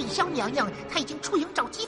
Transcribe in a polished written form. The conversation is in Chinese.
小娘娘，她已经出营找姬